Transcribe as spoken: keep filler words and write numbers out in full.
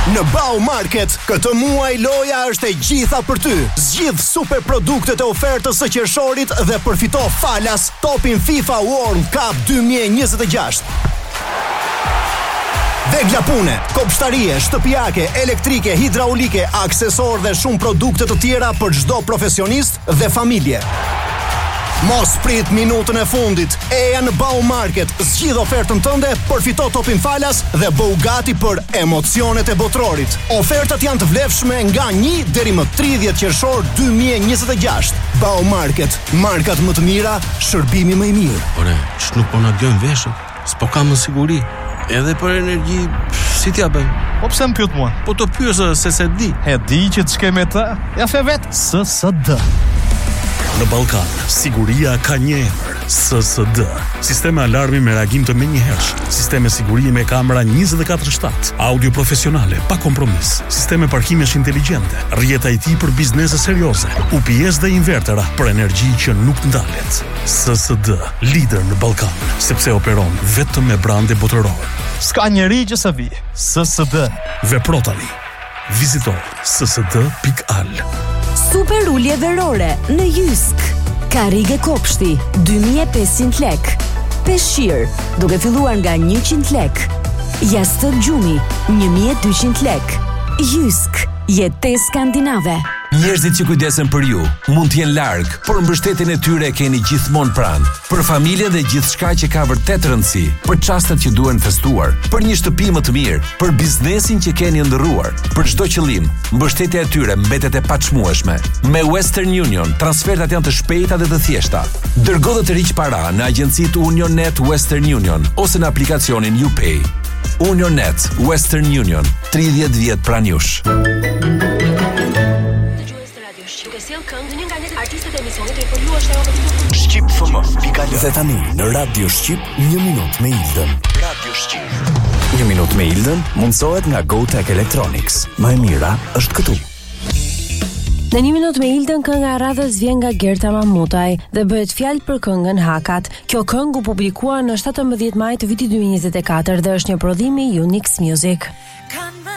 Në Bau Market, këtë muaj loja është e gjitha për ty. Zgjidh super produktet e ofertës së qershorit dhe përfito falas topin FIFA World Cup dy mijë e njëzet e gjashtë. Vegla pune, kopshtarie, shtëpiake, elektrike, hidraulike, aksesor dhe shumë produkte të tjera për çdo profesionist dhe familje. Mos prit minutën e fundit. Eja në Bau Market, zgjidh ofertën tënde, përfito topin falas dhe bëu gati për emocionet e botrorit. Ofertat janë të vlefshme nga një deri më tridhjetë qershor dy mijë e njëzet e gjashtë. Bau Market, markat më të mira, shërbimi më i mirë. Ore, që nuk po na bjojnë veshët, s'po kam në siguri. Edhe për energji, si t'ja bëjmë? Po pse më pyet mua? Po të pyesë se se di. E di që të shkej me të, ja fe vet, S S D. Në Ballkan, siguria ka një emër, S S D. Sistemi alarmi me reagim të menjëhershëm, sisteme sigurimi me kamera njëzet e katër shtatë, audio profesionale pa kompromis, sisteme parkimesh inteligjente, rrjeta I T për biznese serioze, U P S dhe invertera për energji që nuk ndalet. S S D, lider në Ballkan, sepse operon vetëm me brande botëror. S'ka njeri që sa vi. S S D. Vepro tani. Vizito s s d pikë a l. Super ulje verore në Jysk. Karrige kopshti dy mijë e pesëqind lek. Peshqir duke filluar nga njëqind lek. Jastëk gjumi një mijë e dyqind lek. Jysk, jetë skandinave. Njerëzit që kujdesen për ju mund të jenë larg, por mbështetjen e tyre e keni gjithmonë pranë. Për familjen dhe gjithçka që ka vërtet rëndësi, për çastet që duhen festuar, për një shtëpi më të mirë, për biznesin që keni ndërruar, për çdo qëllim, mbështetja e tyre mbetet e paçmueshme. Me Western Union, transfertat janë të shpejta dhe të thjeshta. Dërgo dhe të riq para në agjencitë UnionNet Western Union ose në aplikacionin UPay. UnionNet Western Union, tridhjetë vjet pranë jush. Shqip F M, pika L. Dhe tani në Radio Shqip një minutë me Ildën. Radio Shqip. Një minutë me Ildën mundsohet nga GoTech Electronics. Më e mira është këtu. Në një minutë me Ildën, kënga e radhës vjen nga Gerta Mahmutaj dhe bëhet fjalë për këngën Hakat. Kjo këngë u publikua në shtatëmbëdhjetë maj të vitit dy mijë e njëzet e katër dhe është një prodhim I Unix Music.